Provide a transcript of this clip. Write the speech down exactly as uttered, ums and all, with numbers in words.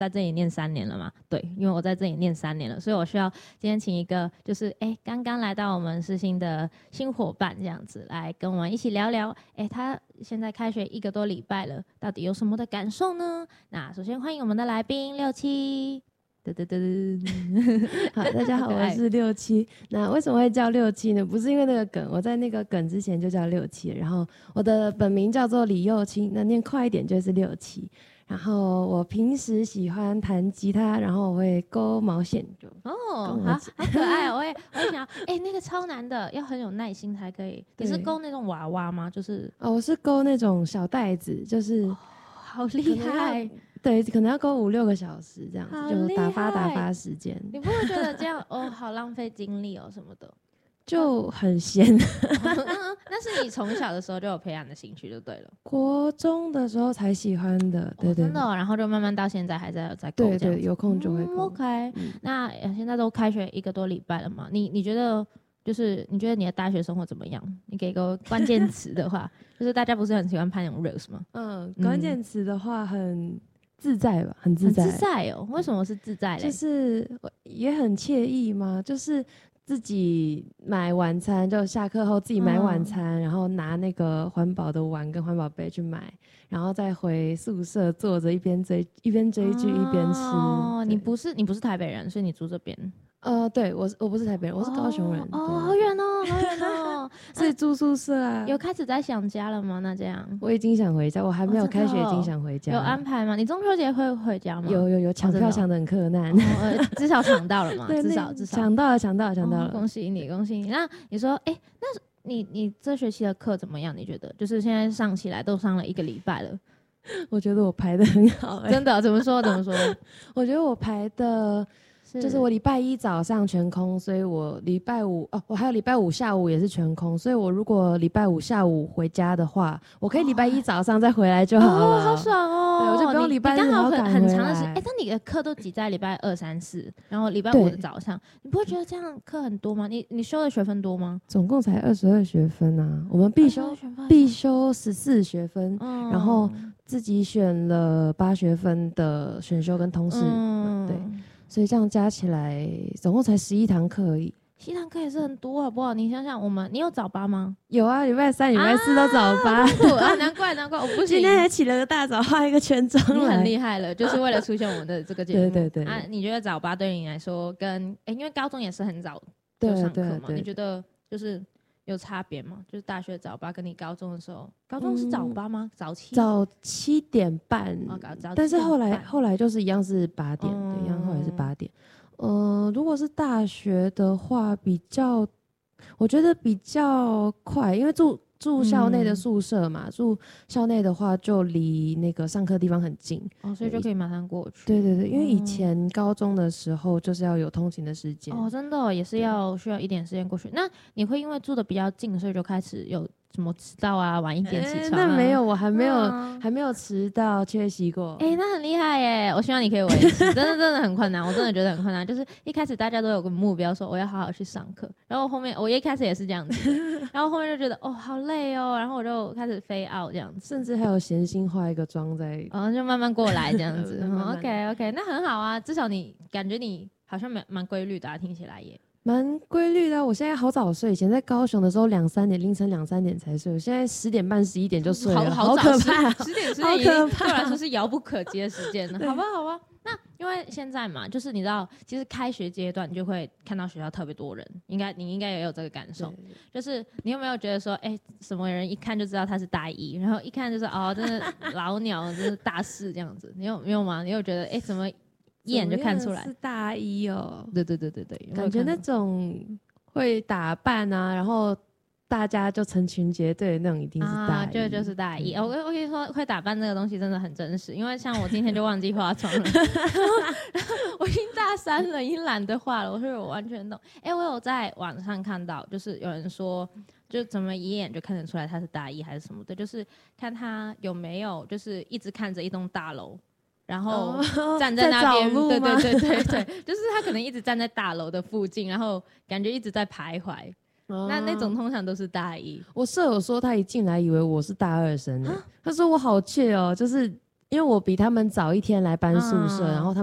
在这里念三年了嘛，对，因为我在这里念三年了，所以我需要今天请一个就是哎刚刚来到我们世新的新伙伴这样子来跟我们一起聊聊，哎他现在开学一个多礼拜了，到底有什么的感受呢？那首先欢迎我们的来宾六七。噔噔噔好，大家好，我是六七。那为什么会叫六七呢？不是因为那个梗，我在那个梗之前就叫六七，然后我的本名叫做李幼清，那念快一点就是六七。然后我平时喜欢弹吉他，然后我会勾毛线，就哦，好好可爱哦！我也我也想要，哎、欸，那个超难的，要很有耐心才可以。你是勾那种娃娃吗？就是哦，我是勾那种小袋子，就是、哦、 好厉害。 对，可能要勾五六个小时这样子，就打发打发时间。 你不会觉得这样哦，好浪费精力哦什么的？ 就很闲。 那是你从小的时候就有培养的兴趣就对了。 国中的时候才喜欢的，对对, 对、 哦。真的、哦，然后就慢慢到现在还在有在勾。 对对，有空就会勾。 嗯、OK，、嗯、那现在都开学一个多礼拜了嘛？你你觉得就是你觉得你的大学生活怎么样？你给一个关键词的话，就是大家不是很喜欢拍那种 reels 吗？ 嗯，关键词的话很。自在吧，很自在， 很自在哦。为什么是自在嘞？ 就是也很惬意嘛，就是自己买晚餐，就下课后自己买晚餐，嗯、然后拿那个环保的碗跟环保杯去买，然后再回宿舍坐着一边追一边追剧、哦、一边吃。哦， 你不是你不是台北人，所以你住这边。 呃，对，我是我不是台北人，我是高雄人。 哦，哦好远哦，好远哦， 所以住宿舍啊。 有开始在想家了吗？那这样， 我已经想回家，我还没有开学已经想回家。 有安排吗？你中秋节会回家吗？ 有有有，抢票抢得很困难， 哦呃、至少抢到了嘛，至少至少抢到了，抢到了，抢到了、 哦，恭喜你，恭喜你。那你说，哎、欸，那你你这学期的课怎么样？你觉得？就是现在上起来都上了一个礼拜了， 我觉得我排得很好、欸， 真的？怎么说？怎么说？ 我觉得我排的。就是我礼拜一早上全空，所以我礼拜五哦，我还有礼拜五下午也是全空，所以我如果礼拜五下午回家的话，我可以礼拜一早上再回来就好了。 哦，好爽哦！ 对，我就不用礼拜日刚好很很长的时间。哎，但你的课都挤在礼拜二、三、四，然后礼拜五的早上，你不会觉得这样课很多吗？你你修的学分多吗？ 总共才二十二学分啊，我们必修必修十四学分，嗯、然后自己选了八学分的选修跟通识，嗯、对。所以这样加起来，总共才十一堂课而已。 十一堂课也是很多，好不好？你想想，我们你有早八吗？ 有啊，礼拜三、礼拜四都早八。 啊，难怪难怪，我不行。 今天还起了个大早，画一个全妆来， 你很厉害了，就是为了出现我们的这个节目。 对对对。 啊，你觉得早八对你来说跟，哎，因为高中也是很早就上课嘛，你觉得就是有差别吗？就是大学早八跟你高中的时候，高中是早八吗？嗯、早七？ 早七点半。 哦、早但是后来后来就是一样是八点，嗯、对，一样后来是八点。呃，如果是大学的话，比较，我觉得比较快，因为住住校内的宿舍嘛，嗯、住校内的话就离那个上课地方很近， 哦，所以就可以马上过去。 对对对，因为以前高中的时候就是要有通勤的时间。 哦，真的、哦、也是要需要一点时间过去。那你会因为住的比较近，所以就开始有什么迟到啊，晚一点起床、啊欸？ 那没有，我还没有、嗯、还没有迟到缺席过。 哎、欸，那很厉害耶！我希望你可以维持，真的真的很困难，我真的觉得很困难。就是一开始大家都有个目标，说我要好好去上课，然后后面我一开始也是这样子，然后后面就觉得哦好累哦，然后我就开始飞 out 这样子， 甚至还有闲心画一个妆在， 哦就慢慢过来这样子。哦、OK OK， 那很好啊，至少你感觉你好像蛮蛮规律的、啊，听起来也。 蛮规律的、啊，我现在好早睡。以前在高雄的时候，两三点凌晨两三点才睡，我现在十点半、十一点就睡了， 好, 好可怕、啊， 十点、十点已经对我来说是遥不可及的时间了。好吧，好吧。那因为现在嘛，就是你知道，其实开学阶段你就会看到学校特别多人，应该你应该也有这个感受。就是你有没有觉得说，哎、欸，什么人一看就知道他是大一，然后一看就是哦，真的老鸟，真是大四这样子？你有没有吗？你有觉得哎、欸，怎么一眼就看出来是大一哦？ 对对对对对， 感觉那种。会打扮啊，然后大家就成群结队的那种，一定是大一，啊、 就就是大一。我我跟你说，会打扮这个东西真的很真实，因为像我今天就忘记化妆了，我已经大三了，已经懒得化了。我说我完全懂。哎、欸，我有在网上看到，就是有人说，就怎么一眼就看得出来他是大一还是什么的，就是看他有没有就是一直看着一栋大楼。然后站在那边， 哦、 对对对对对，就是他可能一直站在大楼的附近，然后感觉一直在徘徊。哦、那那种通常都是大一。 我舍友说他一进来以为我是大二生，他说我好怯哦，就是因为我比他们早一天来搬宿舍， 嗯然后他